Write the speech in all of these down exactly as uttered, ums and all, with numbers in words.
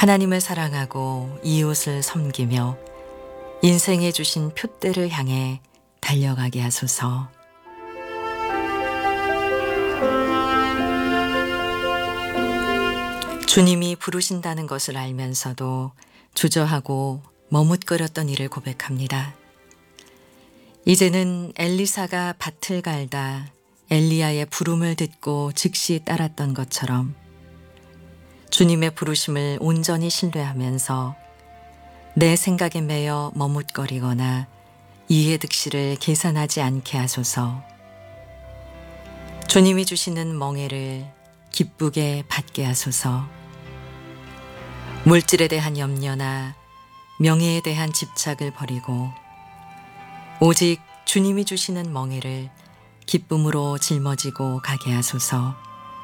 하나님을 사랑하고 이웃을 섬기며 인생에 주신 표대를 향해 달려가게 하소서. 주님이 부르신다는 것을 알면서도 주저하고 머뭇거렸던 일을 고백합니다. 이제는 엘리사가 밭을 갈다 엘리야의 부름을 듣고 즉시 따랐던 것처럼 주님의 부르심을 온전히 신뢰하면서 내 생각에 매여 머뭇거리거나 이해득실을 계산하지 않게 하소서. 주님이 주시는 멍에를 기쁘게 받게 하소서. 물질에 대한 염려나 명예에 대한 집착을 버리고 오직 주님이 주시는 멍에를 기쁨으로 짊어지고 가게 하소서.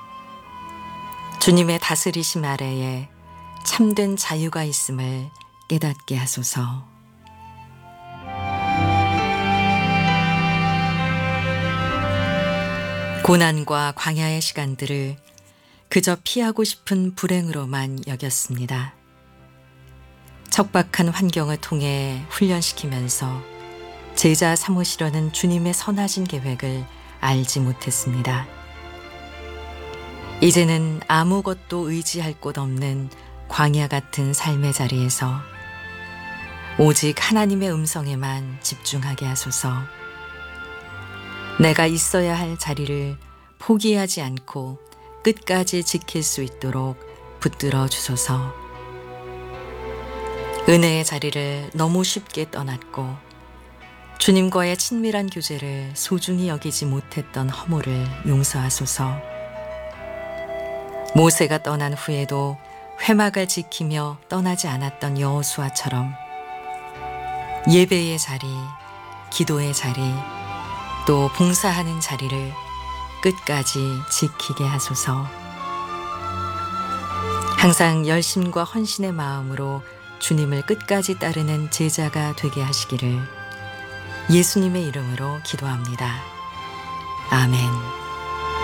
주님의 다스리심 아래에 참된 자유가 있음을 깨닫게 하소서. 고난과 광야의 시간들을 그저 피하고 싶은 불행으로만 여겼습니다. 척박한 환경을 통해 훈련시키면서 제자 삼으시려는 주님의 선하신 계획을 알지 못했습니다. 이제는 아무것도 의지할 곳 없는 광야 같은 삶의 자리에서 오직 하나님의 음성에만 집중하게 하소서. 내가 있어야 할 자리를 포기하지 않고 끝까지 지킬 수 있도록 붙들어 주소서. 은혜의 자리를 너무 쉽게 떠났고 주님과의 친밀한 교제를 소중히 여기지 못했던 허물을 용서하소서. 모세가 떠난 후에도 회막을 지키며 떠나지 않았던 여호수아처럼 예배의 자리, 기도의 자리, 또 봉사하는 자리를 끝까지 지키게 하소서. 항상 열심과 헌신의 마음으로 주님을 끝까지 따르는 제자가 되게 하시기를 예수님의 이름으로 기도합니다. 아멘.